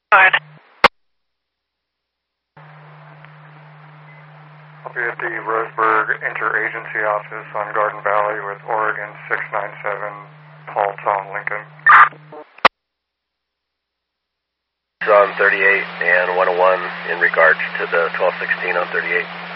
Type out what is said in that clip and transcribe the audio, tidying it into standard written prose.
Alright. I'll be at the Roseburg Interagency Office on Garden Valley with Oregon 697, Paul Tom Lincoln. On 38 and 101 in regards to the 1216 on 38.